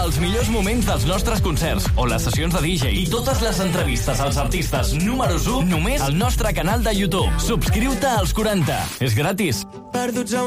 els millors moments dels nostres concerts o les sessions de DJ i totes les entrevistes als artistes números 1 només al nostre canal de YouTube. Subscriu-te als 40. És gratis. Perduts a